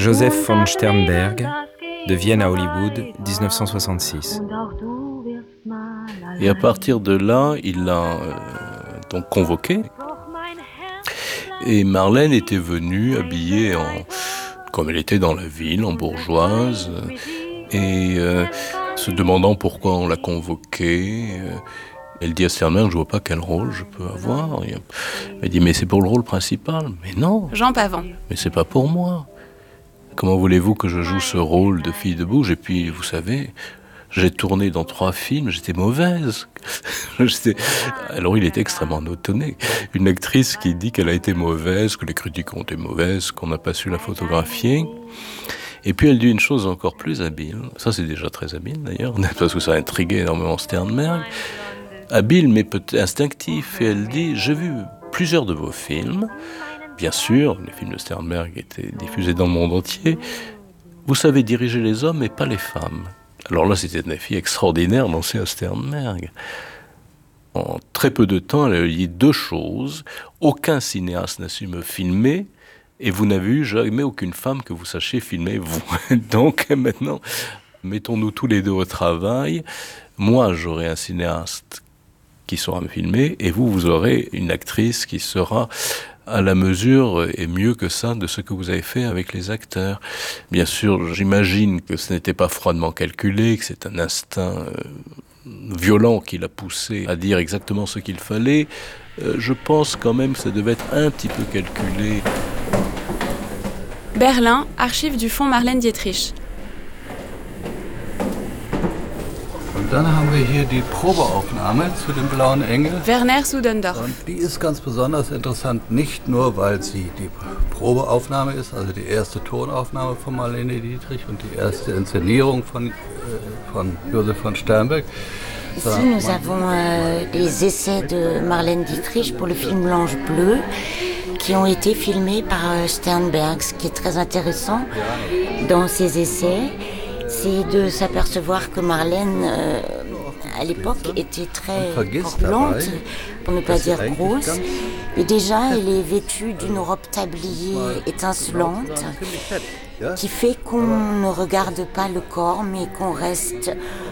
Joseph von Sternberg, de Vienne à Hollywood, 1966. Et à partir de là, il l'a donc convoqué. Et Marlène était venue habillée comme elle était dans la ville, en bourgeoise, et se demandant pourquoi on l'a convoquée. Elle dit à Sternberg, je vois pas quel rôle je peux avoir. Elle dit, mais c'est pour le rôle principal. Mais non. Jean Pavant. Mais c'est pas pour moi. Comment voulez-vous que je joue ce rôle de fille de bouge? Et puis, vous savez, j'ai tourné dans 3 films, j'étais mauvaise. Alors il était extrêmement étonné. Une actrice qui dit qu'elle a été mauvaise, que les critiques ont été mauvaises, qu'on n'a pas su la photographier. Et puis elle dit une chose encore plus habile. Ça c'est déjà très habile d'ailleurs, parce que ça a intrigué énormément Sternberg. Habile mais peut-être instinctif. Et elle dit, j'ai vu plusieurs de vos films. Bien sûr, les films de Sternberg étaient diffusés dans le monde entier. Vous savez diriger les hommes et pas les femmes. Alors là, c'était une fille extraordinaire dansée à Sternberg. En très peu de temps, elle a dit 2 choses. Aucun cinéaste n'a su me filmer et vous n'avez eu jamais aucune femme que vous sachiez filmer, vous. Donc maintenant, mettons-nous tous les deux au travail. Moi, j'aurai un cinéaste qui saura me filmer et vous aurez une actrice qui sera à la mesure et mieux que ça de ce que vous avez fait avec les acteurs. Bien sûr, j'imagine que ce n'était pas froidement calculé, que c'est un instinct violent qui l'a poussé à dire exactement ce qu'il fallait. Je pense quand même que ça devait être un petit peu calculé. Berlin, archives du Fonds Marlène Dietrich. Und dann haben wir hier die Probeaufnahme zu dem Blauen Engel. Werner Sudendorf. Und die ist ganz besonders interessant, nicht nur, weil sie die Probeaufnahme ist, also die erste Tonaufnahme von Marlene Dietrich und die erste Inszenierung von Joseph von Sternberg. Ici, nous avons les essais de Marlène Dietrich pour le film Blanche-Bleue qui ont été filmés par Sternberg. Ce qui est très intéressant dans ces essais, c'est de s'apercevoir que Marlène, à l'époque, était très corpulente, pour ne pas dire grosse. Et déjà, elle est vêtue d'une robe tablier étincelante, qui fait qu'on ne regarde pas le corps, mais qu'on reste